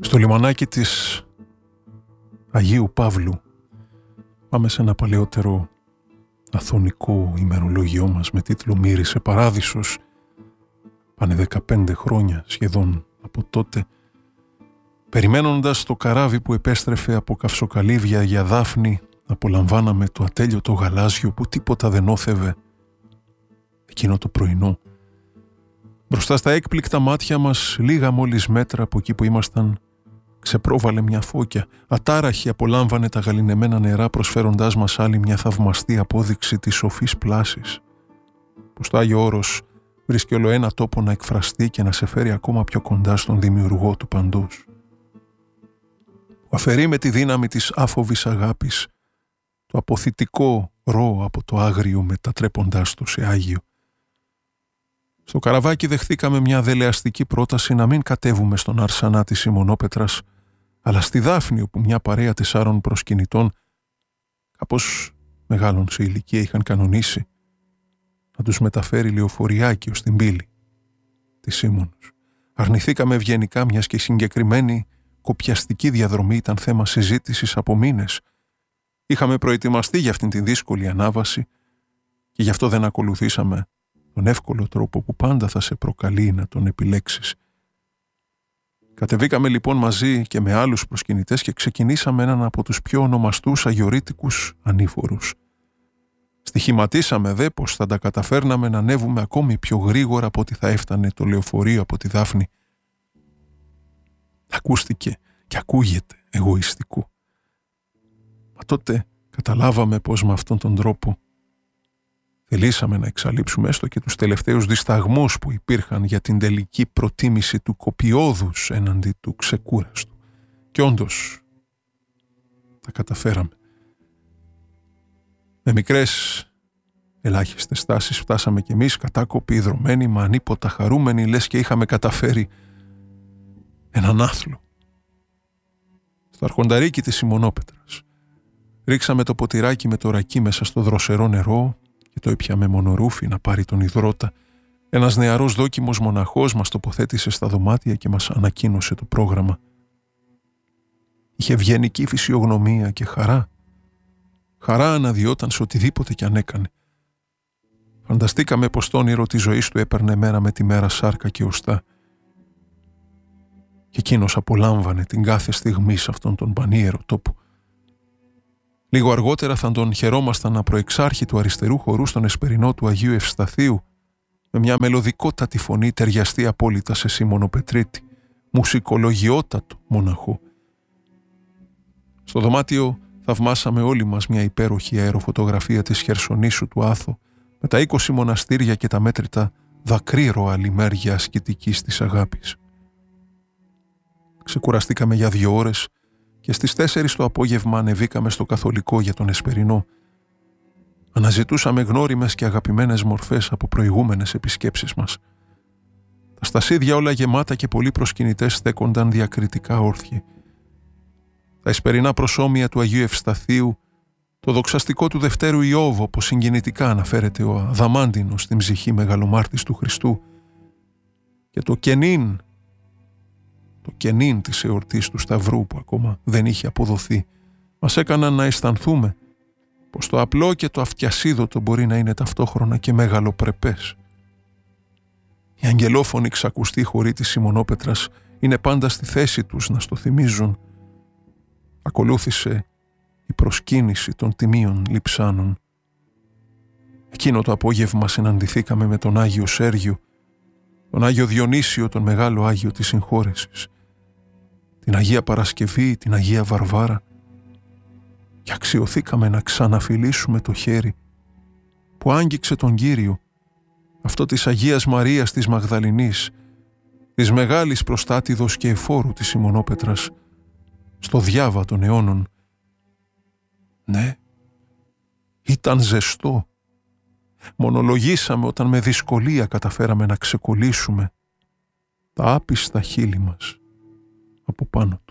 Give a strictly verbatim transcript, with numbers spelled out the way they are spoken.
Στο λιμανάκι της Αγίου Παύλου πάμε σε ένα παλαιότερο αθωνικό ημερολόγιό μας με τίτλο «Μύρισε Παράδεισος». Πάνε δεκαπέντε χρόνια σχεδόν από τότε, περιμένοντας το καράβι που επέστρεφε από Καυσοκαλύβια για Δάφνη, απολαμβάναμε το ατέλειωτο γαλάζιο που τίποτα δεν όθευε. Εκείνο το πρωινό, μπροστά στα έκπληκτα μάτια μας, λίγα μόλις μέτρα από εκεί που ήμασταν, ξεπρόβαλε μια φώκια. Ατάραχη απολάμβανε τα γαληνεμένα νερά, προσφέροντάς μας άλλη μια θαυμαστή απόδειξη της σοφής πλάσης. Πως το Άγιο Όρος βρίσκει όλο ένα τόπο να εκφραστεί και να σε φέρει ακόμα πιο κοντά στον δημιουργό του παντός. Που αφαιρεί με τη δύναμη της άφοβης αγάπης το αποθητικό ρο από το άγριο, μετατρέποντάς το σε Άγιο. Στο καραβάκι δεχθήκαμε μια δελεαστική πρόταση να μην κατέβουμε στον Αρσανά της Σιμωνόπετρας, αλλά στη Δάφνη, όπου μια παρέα τεσσάρων προσκυνητών, κάπως μεγάλων σε ηλικία, είχαν κανονίσει να τους μεταφέρει λεωφοριάκι ως την πύλη της Σίμωνος. Αρνηθήκαμε ευγενικά, μιας και η συγκεκριμένη κοπιαστική διαδρομή ήταν θέμα συζήτησης από μήνες. Είχαμε προετοιμαστεί για αυτήν την δύσκολη ανάβαση και γι' αυτό δεν ακολουθήσαμε τον εύκολο τρόπο που πάντα θα σε προκαλεί να τον επιλέξεις. Κατεβήκαμε λοιπόν μαζί και με άλλους προσκυνητές και ξεκινήσαμε έναν από τους πιο ονομαστούς αγιορείτικους ανήφορους. Στοιχηματίσαμε δε πως θα τα καταφέρναμε να ανέβουμε ακόμη πιο γρήγορα από ό,τι θα έφτανε το λεωφορείο από τη Δάφνη. Ακούστηκε και ακούγεται εγωιστικό. Μα τότε καταλάβαμε πως με αυτόν τον τρόπο θελήσαμε να εξαλείψουμε έστω και τους τελευταίους δισταγμούς που υπήρχαν για την τελική προτίμηση του κοπιώδους έναντι του ξεκούραστου. Και όντως τα καταφέραμε. Με μικρές ελάχιστες στάσεις φτάσαμε κι εμείς, κατάκοποι, ιδρωμένοι, μα ανίποτα χαρούμενοι, λες και είχαμε καταφέρει έναν άθλο. Στο αρχονταρίκι της Σιμωνόπετρας ρίξαμε το ποτηράκι με το ρακί μέσα στο δροσερό νερό και το έπιαμε μονορούφι να πάρει τον υδρότα. Ένας νεαρός δόκιμος μοναχός μας τοποθέτησε στα δωμάτια και μας ανακοίνωσε το πρόγραμμα. Είχε ευγενική φυσιογνωμία και χαρά. Χαρά αναδιόταν σε οτιδήποτε κι αν έκανε. Φανταστήκαμε πως το όνειρο της ζωής του έπαιρνε μέρα με τη μέρα σάρκα και οστά. Και εκείνος απολάμβανε την κάθε στιγμή σε αυτόν τον πανίερο τόπο. Λίγο αργότερα θα τον χαιρόμασταν να προεξάρχει του αριστερού χορού στον εσπερινό του Αγίου Ευσταθίου, με μια μελωδικότατη φωνή ταιριαστή απόλυτα σε Σιμωνοπετρίτη, μουσικολογιότατο μοναχό. Στο δωμάτιο θαυμάσαμε όλοι μας μια υπέροχη αεροφωτογραφία της Χερσονήσου του Άθο, με τα είκοσι μοναστήρια και τα μέτρητα δακρύρωα λιμέρια ασκητικής της αγάπης. Ξεκουραστήκαμε για δύο ώρες και στις τέσσερις το απόγευμα ανεβήκαμε στο Καθολικό για τον Εσπερινό. Αναζητούσαμε γνώριμες και αγαπημένες μορφές από προηγούμενες επισκέψεις μας. Τα στασίδια όλα γεμάτα και πολλοί προσκυνητές στέκονταν διακριτικά όρθιοι. Τα εσπερινά προσώμια του Αγίου Ευσταθίου, το δοξαστικό του Δευτέρου Ιώβ, όπως συγκινητικά αναφέρεται ο Αδαμάντινος στην ψυχή Μεγαλομάρτης του Χριστού, και το κενήν, το κενήν της εορτής του Σταυρού που ακόμα δεν είχε αποδοθεί, μας έκαναν να αισθανθούμε πως το απλό και το αυτιασίδωτο μπορεί να είναι ταυτόχρονα και μεγαλοπρεπές. Οι αγγελόφωνοι ξακουστοί χοροί της Σιμωνόπετρας είναι πάντα στη θέση τους να στο θυμίζουν. Ακολούθησε η προσκύνηση των τιμίων λειψάνων. Εκείνο το απόγευμα συναντηθήκαμε με τον Άγιο Σέργιο, τον Άγιο Διονύσιο, τον Μεγάλο Άγιο της Συγχώρεσης, την Αγία Παρασκευή, την Αγία Βαρβάρα, και αξιωθήκαμε να ξαναφιλήσουμε το χέρι που άγγιξε τον Κύριο, αυτό της Αγίας Μαρίας της Μαγδαληνής, της μεγάλης προστάτηδος και εφόρου της Σιμωνόπετρας, στο διάβα των αιώνων. Ναι, ήταν ζεστό. Μονολογήσαμε όταν με δυσκολία καταφέραμε να ξεκολλήσουμε τα άπιστα χείλη μας από πάνω του.